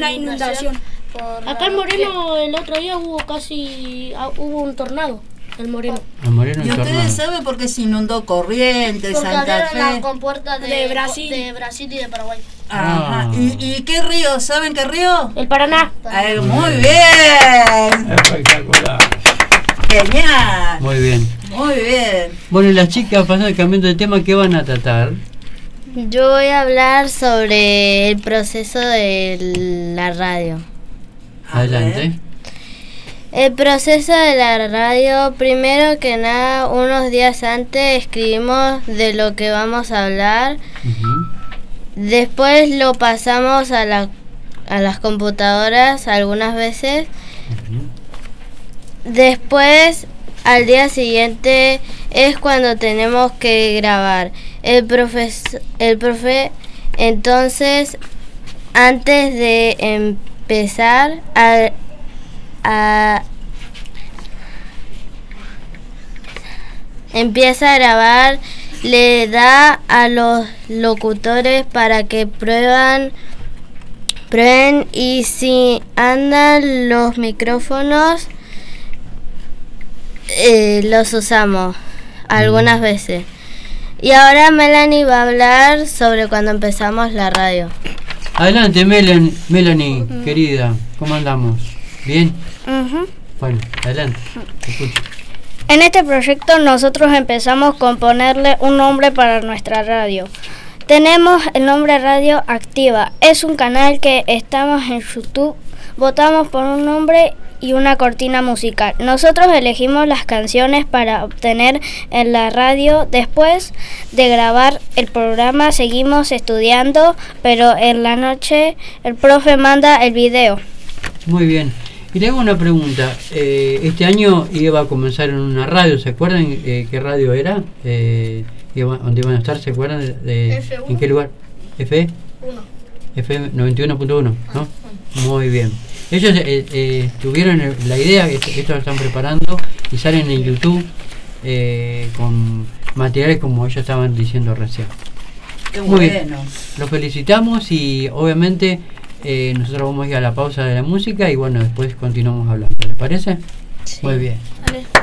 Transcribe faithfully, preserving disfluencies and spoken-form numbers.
una inundación. Acá en Moreno el otro día hubo casi ah, hubo un tornado. El Moreno. El Moreno ¿Y el ustedes tornado. saben por qué se inundó Corrientes, Porque Santa abrieron la Fe? compuerta de, De Brasil. de Brasil y de Paraguay. Ajá. Ah. ¿Y, ¿Y qué río? ¿Saben qué río? El Paraná. Ay, muy bien. Espectacular. Genial. Muy bien. Muy bien. Bueno, y las chicas, pasando cambiando de tema, ¿qué van a tratar? Yo voy a hablar sobre el proceso de la radio. A Adelante. ver. El proceso de la radio, primero que nada, unos días antes escribimos de lo que vamos a hablar. Ujú. Después lo pasamos a, la, a las computadoras algunas veces. Ujú. Después, al día siguiente, es cuando tenemos que grabar. El profe, el profe entonces, antes de empezar a, a empieza a grabar, le da a los locutores para que prueban prueben y si andan los micrófonos eh, los usamos algunas veces. Y ahora Melanie va a hablar sobre cuando empezamos la radio. Adelante, Melanie, Melanie querida, ¿cómo andamos? ¿Bien? Uh-huh. Bueno, adelante, te escucho. En este proyecto nosotros empezamos con ponerle un nombre para nuestra radio. Tenemos el nombre Radio Activa. Es un canal que estamos en YouTube. Votamos por un nombre y una cortina musical. Nosotros elegimos las canciones para obtener en la radio. Después de grabar el programa seguimos estudiando, pero en la noche el profe manda el video. Muy bien. Y le hago una pregunta. Eh, este año iba a comenzar en una radio, ¿se acuerdan eh, qué radio era? Eh, iba, ¿Dónde iban a estar? ¿Se acuerdan? De, de, F uno. ¿En qué lugar? F Uno. F noventa y uno punto uno, ¿no? Muy bien. Ellos eh, eh, tuvieron el- la idea, que esto esto lo están preparando y salen en YouTube eh, con materiales como ellos estaban diciendo recién. Qué Muy bien. bueno. Los felicitamos y obviamente eh, nosotros vamos a ir a la pausa de la música y bueno, después continuamos hablando. ¿Les parece? Sí. Muy bien. Dale.